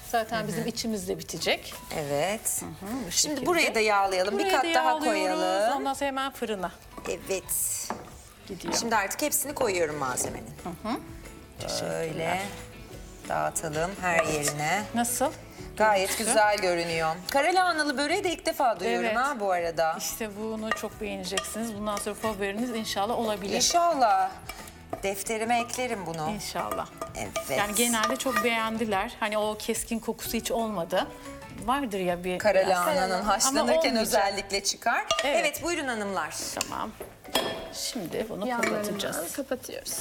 Zaten bizim içimiz de bitecek. Evet. Bu Şimdi şekilde. burayı da yağlayalım. Burayı bir kat da daha yağlıyoruz. koyalım. Ondan sonra hemen fırına Evet. gidiyor. Şimdi artık hepsini koyuyorum malzemenin. Böyle dağıtalım her yerine. Nasıl? Gayet Görüntüsü? güzel görünüyor. Kara lahanalı böreği de ilk defa duyuyorum Evet. ha bu arada. İşte bunu çok beğeneceksiniz. Bundan sonra favoriniz inşallah olabilir. İnşallah. Defterime eklerim bunu. İnşallah. Evet. Yani genelde çok beğendiler. Hani o keskin kokusu hiç olmadı. Vardır ya bir... Kara biraz. lahananın Ama haşlanırken olmayacak. özellikle çıkar. Evet. Evet buyurun hanımlar. Tamam. Şimdi bunu Yanlarını kapatacağız. kapatıyoruz.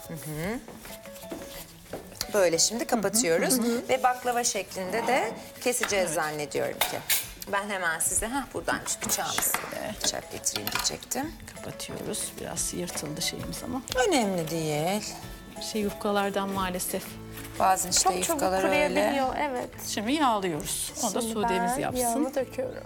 Böyle şimdi kapatıyoruz ve baklava şeklinde de keseceğiz zannediyorum ki. Ben hemen size buradaymış bıçağımız. Bıçak getireyim diyecektim. Kapatıyoruz. Biraz yırtıldı şeyimiz ama. Önemli değil. Yufkalardan maalesef. Bazen işte Çok çabuk yufkalar öyle. kuruyabiliyor, evet. Şimdi yağlıyoruz. Onu da Şimdi Sude'miz ben yapsın. yağını döküyorum.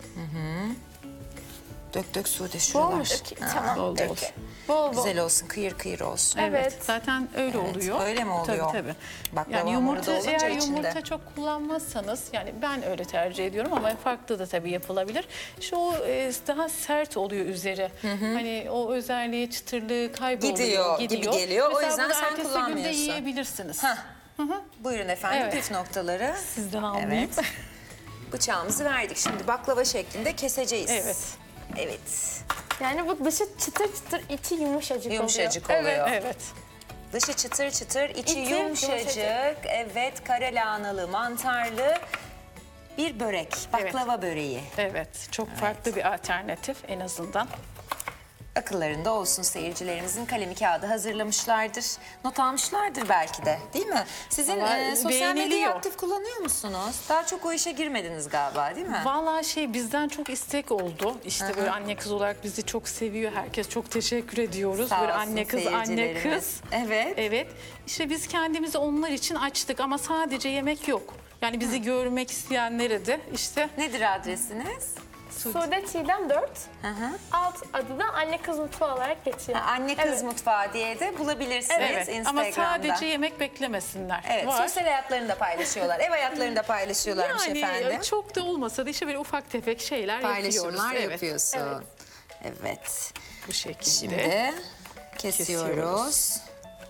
Dök Sude Bol şuralar. mu dökeyim? Ha, Tamam. Bol dök. bol. Bol bol. Güzel olsun, kıyır kıyır olsun. Evet. Zaten öyle oluyor. öyle mi oluyor? Tabii. Baklava Yani hamuru da olunca eğer içinde. yumurta çok kullanmazsanız, yani ben öyle tercih ediyorum ama farklı da tabii yapılabilir. İşte o daha sert oluyor üzeri. Hani o özelliği, çıtırlığı kayboluyor. Gidiyor gibi geliyor. O Mesela yüzden bunu sen ertesi günde kullanmıyorsun. yiyebilirsiniz. Buyurun efendim Evet. püf noktaları. Sizden almayayım. Evet. Bıçağımızı verdik. Şimdi baklava şeklinde keseceğiz. Evet. Evet. Yani bu dışı çıtır çıtır, içi yumuşacık Yumuşacık oluyor. oluyor. Evet. Dışı çıtır çıtır, içi İçi yumuşacık. yumuşacık. Evet, kara lahanalı, mantarlı bir börek. Baklava böreği. Evet. Çok farklı bir alternatif en azından. Akıllarında olsun seyircilerimizin, kalemi kağıdı hazırlamışlardır. Not almışlardır belki de, değil mi? Sizin Vallahi sosyal medyayı beğeniliyor. aktif kullanıyor musunuz? Daha çok o işe girmediniz galiba, değil mi? Vallahi bizden çok istek oldu. İşte böyle anne kız olarak bizi çok seviyor. Herkes çok teşekkür ediyoruz. Sağ Böyle olsun anne kız, anne seyircilerimiz. kız. Evet. Evet. İşte biz kendimizi onlar için açtık ama sadece yemek yok. Yani bizi görmek isteyenlere de işte Nedir adresiniz? Sude Çiğdem 4. Hı hı. Alt adı da Anne Kız Mutfağı olarak geçiyor. Anne Kız Evet. Mutfağı diye de bulabilirsiniz evet. Ama Instagram'da. sadece yemek beklemesinler. Evet, Var. sosyal hayatlarını da paylaşıyorlar. Ev hayatlarını da paylaşıyorlarmış Yani efendim. çok da olmasa da işte böyle ufak tefek şeyler Paylaşımlar yapıyoruz. Evet. yapıyorsun. Evet. Bu şekilde. Şimdi kesiyoruz.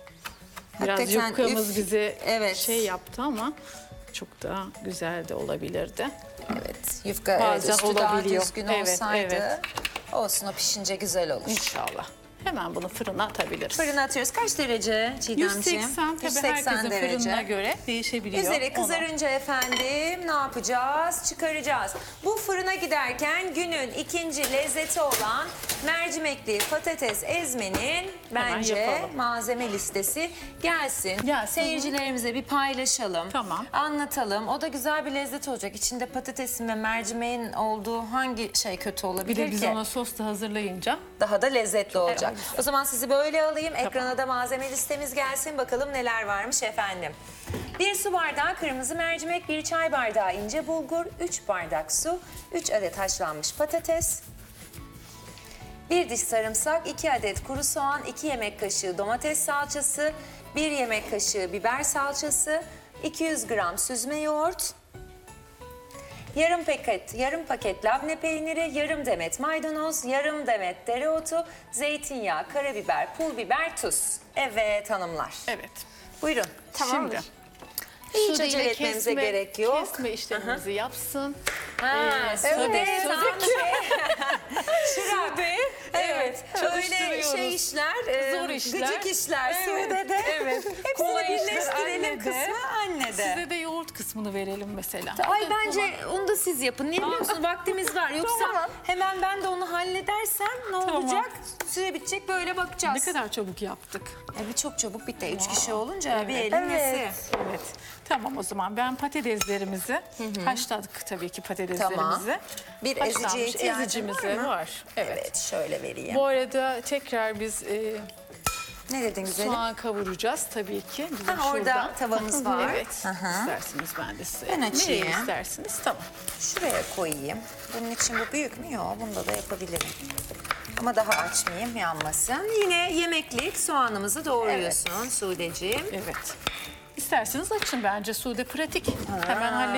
Biraz Hakikaten yufkamız üf, bize evet. şey yaptı ama çok daha güzel de olabilirdi. Evet, yufka Bazen üstü daha olabiliyor. düzgün Evet, olsaydı evet. olsun, o pişince güzel olur. İnşallah. Hemen bunu fırına atabiliriz. Fırına atıyoruz. Kaç derece Çiğdemciğim? 180 tabii herkesin fırınına göre değişebiliyor. Üzeri Onu- kızarınca efendim ne yapacağız? Çıkaracağız. Bu fırına giderken günün ikinci lezzeti olan mercimekli patates ezmenin bence yapalım. malzeme listesi gelsin. Gelsin. Seyircilerimize bir paylaşalım. Tamam. Anlatalım. O da güzel bir lezzet olacak. İçinde patatesin ve mercimeğin olduğu hangi şey kötü Bir olabilir de biz ki? ona sos da hazırlayınca Daha da lezzetli olacak. güzel. O zaman sizi böyle alayım. Ekrana da malzeme listemiz gelsin. Bakalım neler varmış efendim. 1 su bardağı kırmızı mercimek, 1 çay bardağı ince bulgur, 3 bardak su, 3 adet haşlanmış patates, 1 diş sarımsak, 2 adet kuru soğan, 2 yemek kaşığı domates salçası, 1 yemek kaşığı biber salçası, 200 gram süzme yoğurt, yarım paket labne peyniri, yarım demet maydanoz, yarım demet dereotu, zeytinyağı, karabiber, pul biber, tuz. Evet hanımlar. evet. Buyurun. Tamamdır. Şimdi Hiç Sude acele ile etmemize gerek yok. Kesme işlemimizi yapsın. Sude, Sude. Sude. Evet. Böyle Çalıştırıyoruz. şey işler, Zor işler. gıcık işler Evet, Sude'de. evet. Hepsini Kolay işler birleştirelim annede. kısmı annede. Size de yoğurt kısmını verelim mesela. Ay bence onu da siz yapın. Niye biliyor musun? Vaktimiz var. Yoksa Tamam. hemen ben de onu halledersem ne Tamam. olacak? Süre bitecek, böyle bakacağız. Ne kadar çabuk yaptık. Bir çok çabuk bitti. 3 kişi olunca bir elin nesi. Evet. Tamam, o zaman ben patateslerimizi haşladık tabii ki patateslerimizi. Tamam. Bir eziciye Haşlanmış ihtiyacın ezicimiz var. Evet. Evet, şöyle vereyim. Bu arada tekrar biz Ne dedin güzelim? soğan kavuracağız tabii ki. Bizim Ha, orada şuradan. tavamız var. Evet. Hı hı. İsterseniz ben de size. Ben açayım. Nereye isterseniz, tamam. Şuraya koyayım. Bunun için bu büyük mü? Yok, bunda da yapabilirim. Ama daha açmayayım, yanmasın. Yine yemeklik soğanımızı doğruyorsun Sudeciğim. Evet. İsterseniz açın, bence Sude pratik. Hemen